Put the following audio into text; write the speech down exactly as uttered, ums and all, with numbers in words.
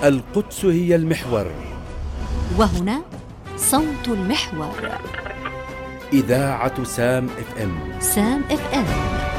القدس هي المحور، وهنا صوت المحور. إذاعة سام اف ام. سام اف ام.